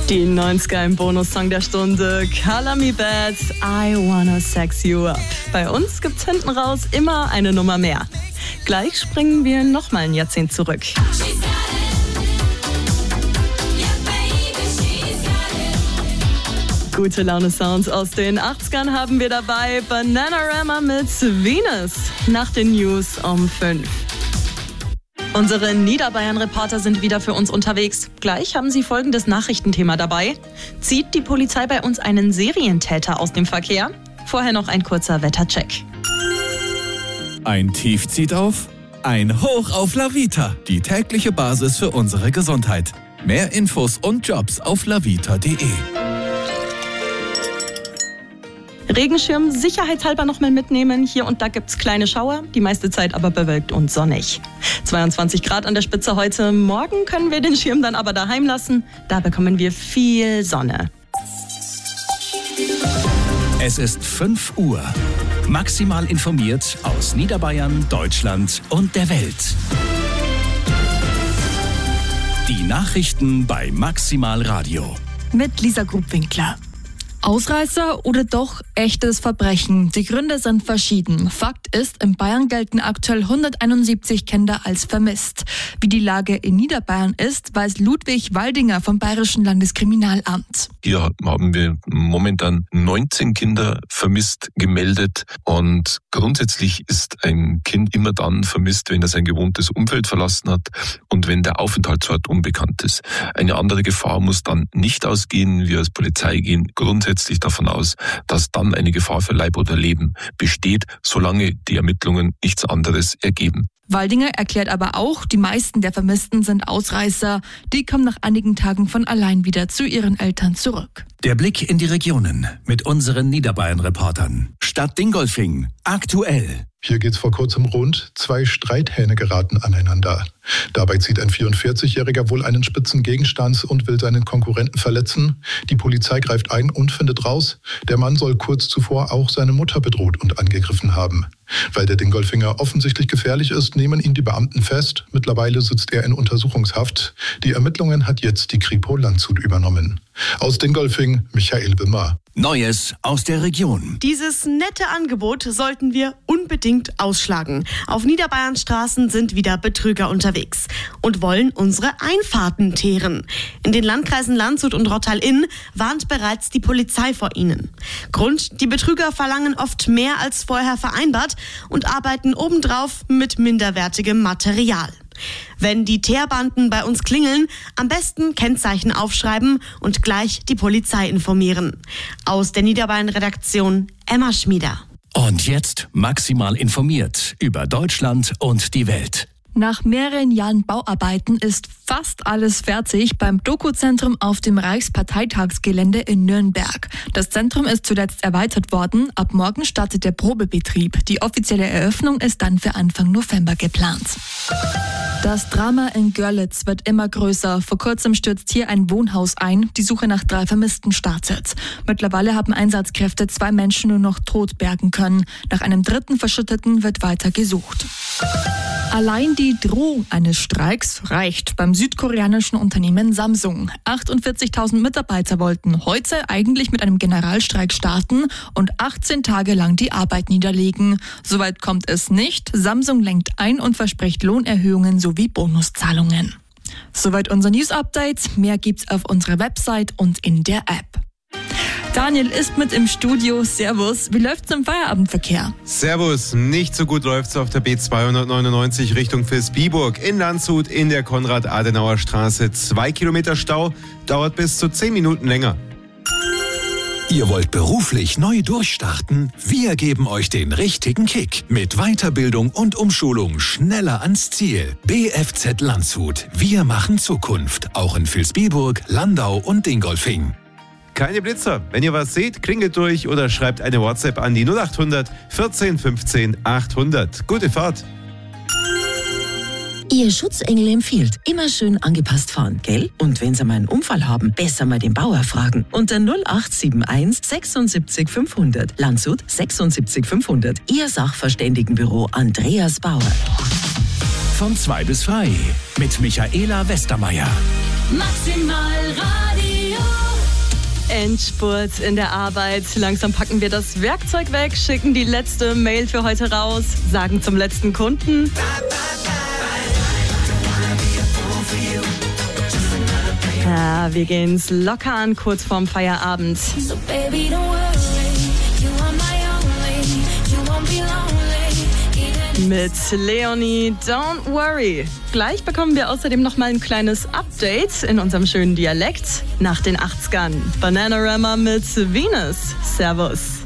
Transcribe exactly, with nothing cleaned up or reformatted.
Die neunziger im Bonussong der Stunde. Color Me Bad, I Wanna Sex You Up. Bei uns gibt's hinten raus immer eine Nummer mehr. Gleich springen wir nochmal ein Jahrzehnt zurück. Gute Laune-Sounds aus den achtzigern haben wir dabei. Bananarama mit Venus. Nach den News um fünf. Unsere Niederbayern-Reporter sind wieder für uns unterwegs. Gleich haben sie folgendes Nachrichtenthema dabei. Zieht die Polizei bei uns einen Serientäter aus dem Verkehr? Vorher noch ein kurzer Wettercheck. Ein Tief zieht auf, ein Hoch auf La Vita. Die tägliche Basis für unsere Gesundheit. Mehr Infos und Jobs auf lavita punkt de. Regenschirm sicherheitshalber noch mal mitnehmen. Hier und da gibt's kleine Schauer, die meiste Zeit aber bewölkt und sonnig. zweiundzwanzig Grad an der Spitze heute. Morgen können wir den Schirm dann aber daheim lassen. Da bekommen wir viel Sonne. Es ist fünf Uhr. Maximal informiert aus Niederbayern, Deutschland und der Welt. Die Nachrichten bei Maximal Radio. Mit Lisa Grubwinkler. Ausreißer oder doch echtes Verbrechen? Die Gründe sind verschieden. Fakt ist, in Bayern gelten aktuell hunderteinundsiebzig Kinder als vermisst. Wie die Lage in Niederbayern ist, weiß Ludwig Waldinger vom Bayerischen Landeskriminalamt. Hier haben wir momentan neunzehn Kinder vermisst gemeldet und grundsätzlich ist ein Kind immer dann vermisst, wenn er sein gewohntes Umfeld verlassen hat und wenn der Aufenthaltsort unbekannt ist. Eine andere Gefahr muss dann nicht ausgehen. Wir als Polizei gehen grundsätzlich davon aus, dass dann eine Gefahr für Leib oder Leben besteht, solange die Ermittlungen nichts anderes ergeben. Waldinger erklärt aber auch, die meisten der Vermissten sind Ausreißer. Die kommen nach einigen Tagen von allein wieder zu ihren Eltern zurück. Der Blick in die Regionen mit unseren Niederbayern-Reportern. Stadt Dingolfing, aktuell. Hier geht's vor kurzem rund. Zwei Streithähne geraten aneinander. Dabei zieht ein vierundvierzigjähriger wohl einen spitzen Gegenstand und will seinen Konkurrenten verletzen. Die Polizei greift ein und findet raus, der Mann soll kurz zuvor auch seine Mutter bedroht und angegriffen haben. Weil der Dingolfinger offensichtlich gefährlich ist, nehmen ihn die Beamten fest. Mittlerweile sitzt er in Untersuchungshaft. Die Ermittlungen hat jetzt die Kripo Landshut übernommen. Aus Dingolfing, Michael Wimmer. Neues aus der Region. Dieses nette Angebot sollten wir unbedingt ausschlagen. Auf Niederbayerns Straßen sind wieder Betrüger unterwegs und wollen unsere Einfahrten teeren. In den Landkreisen Landshut und Rottal-Inn warnt bereits die Polizei vor ihnen. Grund: die Betrüger verlangen oft mehr als vorher vereinbart und arbeiten obendrauf mit minderwertigem Material. Wenn die Teerbanden bei uns klingeln, am besten Kennzeichen aufschreiben und gleich die Polizei informieren. Aus der Niederbayern-Redaktion Emma Schmieder. Und jetzt maximal informiert über Deutschland und die Welt. Nach mehreren Jahren Bauarbeiten ist fast alles fertig beim Doku-Zentrum auf dem Reichsparteitagsgelände in Nürnberg. Das Zentrum ist zuletzt erweitert worden. Ab morgen startet der Probebetrieb. Die offizielle Eröffnung ist dann für Anfang November geplant. Das Drama in Görlitz wird immer größer. Vor kurzem stürzt hier ein Wohnhaus ein. Die Suche nach drei Vermissten startet. Mittlerweile haben Einsatzkräfte zwei Menschen nur noch tot bergen können. Nach einem dritten Verschütteten wird weiter gesucht. Allein die Drohung eines Streiks reicht beim südkoreanischen Unternehmen Samsung. achtundvierzigtausend Mitarbeiter wollten heute eigentlich mit einem Generalstreik starten und achtzehn Tage lang die Arbeit niederlegen. Soweit kommt es nicht. Samsung lenkt ein und verspricht Lohnerhöhungen sowie Bonuszahlungen. Soweit unser News-Update. Mehr gibt's auf unserer Website und in der App. Daniel ist mit im Studio. Servus. Wie läuft's im Feierabendverkehr? Servus. Nicht so gut läuft's auf der B zweihundertneunundneunzig Richtung Vilsbiburg. In Landshut in der Konrad-Adenauer-Straße. Zwei Kilometer Stau. Dauert bis zu zehn Minuten länger. Ihr wollt beruflich neu durchstarten? Wir geben euch den richtigen Kick. Mit Weiterbildung und Umschulung schneller ans Ziel. B F Z Landshut. Wir machen Zukunft. Auch in Vilsbiburg, Landau und Dingolfing. Keine Blitzer. Wenn ihr was seht, klingelt durch oder schreibt eine WhatsApp an die null acht hundert vierzehn fünfzehn achthundert. Gute Fahrt. Ihr Schutzengel empfiehlt, immer schön angepasst fahren, gell? Und wenn Sie mal einen Unfall haben, besser mal den Bauer fragen. Unter null acht sieben eins sechsundsiebzig fünfhundert. Landshut sechsundsiebzig fünfhundert. Ihr Sachverständigenbüro Andreas Bauer. Von zwei bis drei mit Michaela Westermeier. Maximal Radio. Endspurt in der Arbeit. Langsam packen wir das Werkzeug weg, schicken die letzte Mail für heute raus, sagen zum letzten Kunden: Ja, wir gehen's locker an, kurz vorm Feierabend. So baby, don't worry, you are my only, you won't be lonely. Mit Leonie, Don't Worry. Gleich bekommen wir außerdem noch mal ein kleines Update in unserem schönen Dialekt nach den achtzigern. Bananarama mit Venus. Servus.